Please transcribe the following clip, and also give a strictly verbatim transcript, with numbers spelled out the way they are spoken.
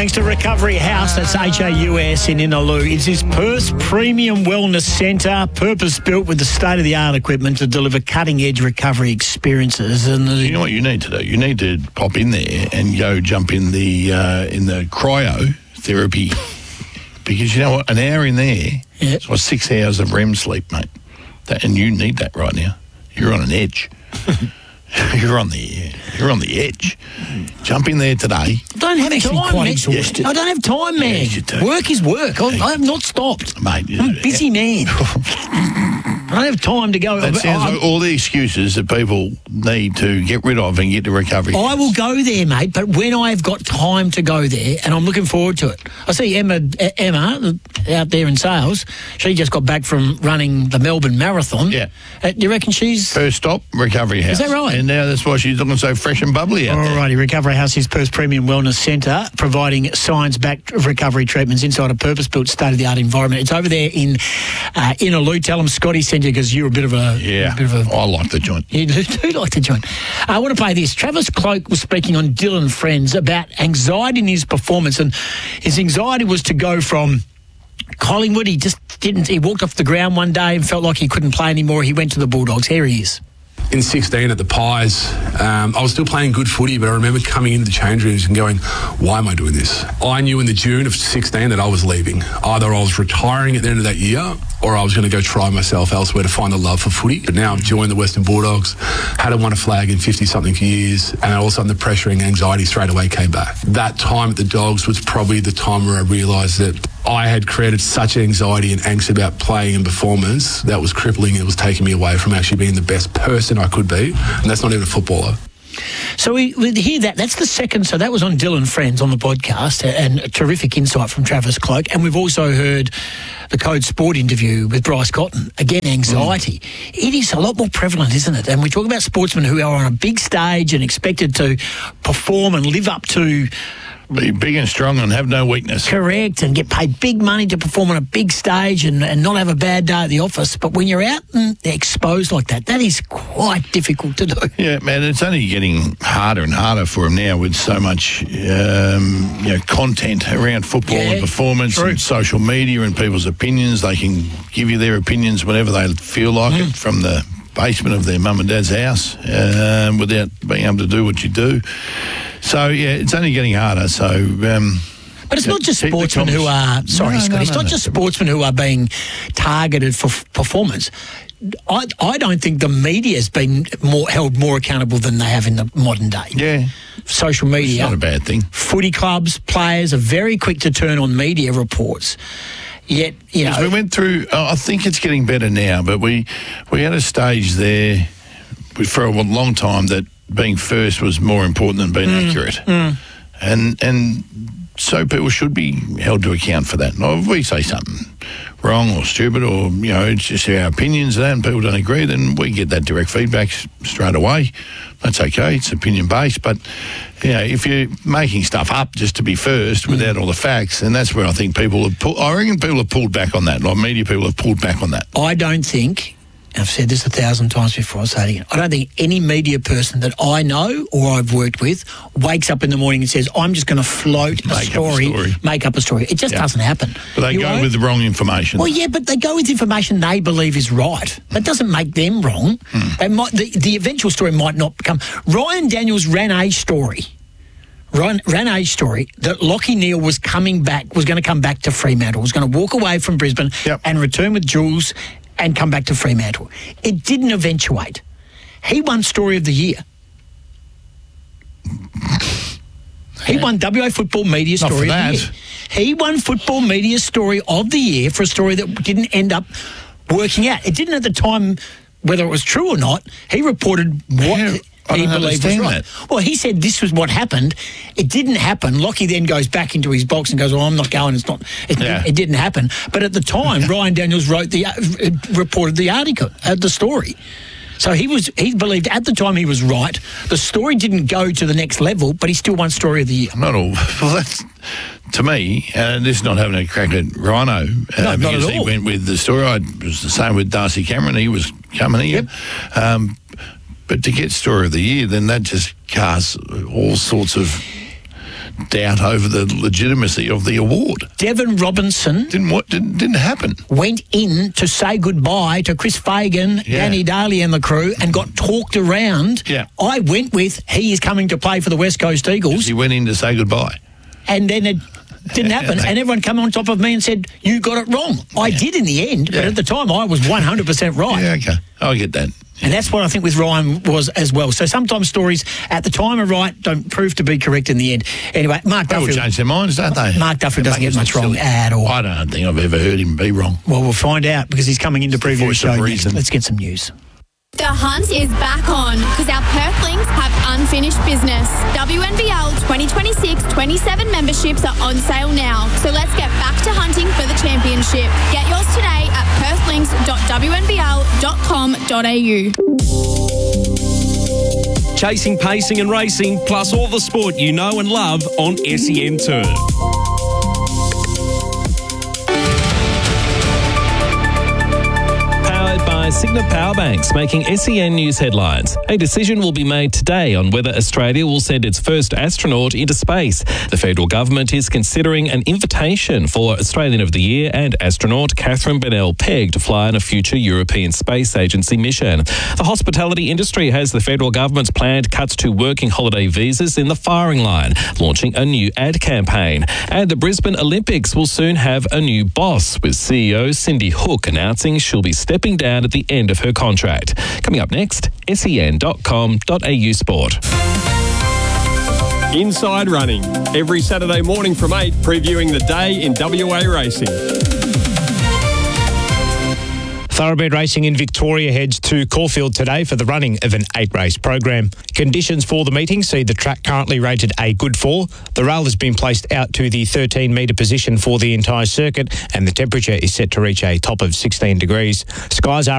Thanks to Recovery House, that's H A U S in Inaloo. It's his Perth Premium Wellness Centre, purpose-built with the state-of-the-art equipment to deliver cutting-edge recovery experiences. And the, you know what you need to do? You need to pop in there and go jump in the uh, in the cryotherapy, because you know what? An hour in there, yeah. it's like six hours of R E M sleep, mate. That, and you need that right now. You're on an edge. You're on the you're on the edge. Jump in there today. I don't have actually time, quite man. exhausted. I don't have time, man. Yes, you do. Work is work. I, I have not stopped. Mate, I'm a busy man. I don't have time to go. That sounds I, like all the excuses that people need to get rid of and get to recovery. I will go there, mate, but when I've got time to go there, and I'm looking forward to it. I see Emma, Emma out there in sales. She just got back from running the Melbourne Marathon. Yeah. Uh, you reckon she's... First stop, Recovery House. Is that right? And now that's why she's looking so fresh and bubbly out there. Alrighty, Recovery House is Perth's Premium Wellness Centre, providing science-backed recovery treatments inside a purpose-built, state-of-the-art environment. It's over there in uh, Inaloo. Tell them Scotty sent you because you're a bit of a... Yeah, a bit of a, I like the joint. You do, do like the joint. I want to play this. Travis Cloke was speaking on Dylan Friends about anxiety in his performance, and his anxiety was to go from Collingwood. He just didn't... He walked off the ground one day and felt like he couldn't play anymore. He went to the Bulldogs. Here he is. In sixteen at the Pies, um, I was still playing good footy, but I remember coming into the change rooms and going, why am I doing this? I knew in the June of sixteen that I was leaving. Either I was retiring at the end of that year or I was going to go try myself elsewhere to find a love for footy. But now I've joined the Western Bulldogs, hadn't won a flag in fifty-something years, and all of a sudden the pressure and anxiety straight away came back. That time at the Dogs was probably the time where I realised that I had created such anxiety and angst about playing and performance that was crippling. It was taking me away from actually being the best person I could be, and that's not even a footballer. So we, we hear that. That's the second. So that was on Dylan Friends on the podcast, and a terrific insight from Travis Cloke. And we've also heard the Code Sport interview with Bryce Cotton. Again, anxiety. Mm. It is a lot more prevalent, isn't it? And we talk about sportsmen who are on a big stage and expected to perform and live up to... Be big and strong and have no weakness. Correct, and get paid big money to perform on a big stage and, and not have a bad day at the office. But when you're out and exposed like that, that is quite difficult to do. Yeah, man, it's only getting harder and harder for them now with so much um, you know, content around football yeah, and performance true. and social media and people's opinions. They can give you their opinions whenever they feel like mm. it from the basement of their mum and dad's house um, without being able to do what you do. So, yeah, it's only getting harder. So, um, But it's not just sportsmen who are... Sorry, no, Scott. no, it's no, not no. just sportsmen who are being targeted for f- performance. I, I don't think the media has been more held more accountable than they have in the modern day. Yeah. Social media. It's not a bad thing. Footy clubs, players are very quick to turn on media reports. Yet, you know... We went through... Oh, I think it's getting better now, but we, we had a stage there for a long time that being first was more important than being mm, accurate. Mm. And and so people should be held to account for that. Now, if we say something wrong or stupid or, you know, it's just our opinions and that and people don't agree, then we get that direct feedback straight away. That's okay. It's opinion-based. But, you know, if you're making stuff up just to be first without mm. all the facts, then that's where I think people have pulled... I reckon people have pulled back on that. Like media people have pulled back on that. I don't think... I've said this a thousand times before, I'll say it again. I don't think any media person that I know or I've worked with wakes up in the morning and says, I'm just going to float make a story, up a story, make up a story. It just yeah. doesn't happen. But they you go won't? with the wrong information. Well, yeah, but they go with information they believe is right. That doesn't make them wrong. Mm. They might, the, the eventual story might not become... Ryan Daniels ran a story, ran, ran a story that Lachie Neale was coming back, was going to come back to Fremantle, was going to walk away from Brisbane yep. and return with Jules and come back to Fremantle. It didn't eventuate. He won Story of the Year. He won W A Football Media Not Story for of that. the Year. He won Football Media Story of the Year for a story that didn't end up working out. It didn't at the time, whether it was true or not. He reported what... Yeah. I he don't believed was right. that. Well, he said this was what happened. It didn't happen. Lachie then goes back into his box and goes, "Well, I'm not going. It's not. It, Yeah. it didn't happen." But at the time, Ryan Daniels wrote the uh, reported the article, uh, the story. So he was he believed at the time he was right. The story didn't go to the next level, but he still won Story of the Year. Not all. Well, that's to me. And uh, this is not having a crack at Rhino uh, No, not because at he all. went with the story. I, it was the same with Darcy Cameron. He was coming here. Yep. Um, But to get Story of the Year, then that just casts all sorts of doubt over the legitimacy of the award. Devon Robinson Didn't what didn't, didn't happen. went in to say goodbye to Chris Fagan, Yeah. Danny Daly and the crew and got talked around. Yeah. I went with, he is coming to play for the West Coast Eagles, He went in to say goodbye. and then it didn't happen. And everyone came on top of me and said, you got it wrong. I did in the end, but Yeah. at the time I was one hundred percent right. Yeah, okay. I get that. And that's what I think with Ryan was as well. So sometimes stories at the time are right, don't prove to be correct in the end. Anyway, Mark They will Duffield. change their minds, don't they? Mark Duffield They doesn't make get us much look wrong silly. at all. I don't think I've ever heard him be wrong. Well, we'll find out because he's coming in to preview the voice show of next. reason. Let's get some news. The hunt is back on because our Perthlings have unfinished business. W N B L twenty twenty-six twenty-seven memberships are on sale now. So let's get back to hunting for the championship. Get yours today at perthlings dot w n b l dot com dot a u. Chasing, pacing and racing, plus all the sport you know and love on S E N Turf. By Signet Powerbanks, making S E N News headlines. A decision will be made today on whether Australia will send its first astronaut into space. The federal government is considering an invitation for Australian of the Year and astronaut Catherine Bennell-Pegg to fly on a future European Space Agency mission. The hospitality industry has the federal government's planned cuts to working holiday visas in the firing line, launching a new ad campaign. And the Brisbane Olympics will soon have a new boss, with C E O Cindy Hook announcing she'll be stepping down at the end of her contract. Coming up next, S E N dot com dot a u sport. Inside Running, every Saturday morning from eight, previewing the day in W A racing. Thoroughbred Racing in Victoria heads to Caulfield today for the running of an eight-race program. Conditions for the meeting see the track currently rated a good four. The rail has been placed out to the thirteen metre position for the entire circuit, and the temperature is set to reach a top of sixteen degrees. Skies are